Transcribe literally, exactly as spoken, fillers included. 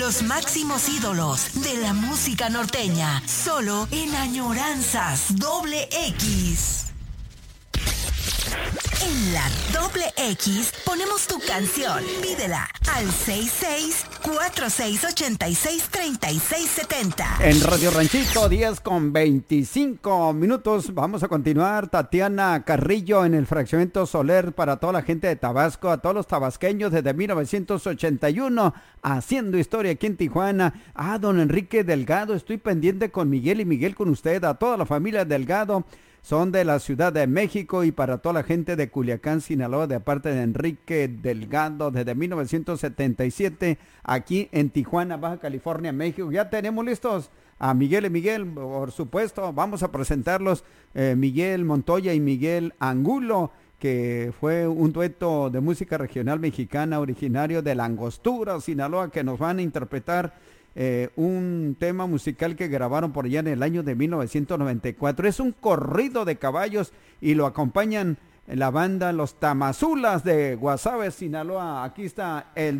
Los máximos ídolos de la música norteña, solo en Añoranzas Doble X. En la Doble X ponemos tu canción. Pídela al seis seis cuatro seis ocho seis tres seis siete cero. En Radio Ranchito, diez con veinticinco minutos. Vamos a continuar. Tatiana Carrillo en el fraccionamiento Soler para toda la gente de Tabasco, a todos los tabasqueños desde mil novecientos ochenta y uno, haciendo historia aquí en Tijuana. Ah, don Enrique Delgado, estoy pendiente con Miguel y Miguel con usted, a toda la familia Delgado. Son de la Ciudad de México y para toda la gente de Culiacán, Sinaloa, de parte de Enrique Delgado, desde mil novecientos setenta y siete, aquí en Tijuana, Baja California, México. Ya tenemos listos a Miguel y Miguel, por supuesto. Vamos a presentarlos, eh, Miguel Montoya y Miguel Angulo, que fue un dueto de música regional mexicana originario de La Angostura, Sinaloa, que nos van a interpretar Eh, un tema musical que grabaron por allá en el año de mil novecientos noventa y cuatro. Es un corrido de caballos y lo acompañan la banda Los Tamazulas de Guasave, Sinaloa. Aquí está el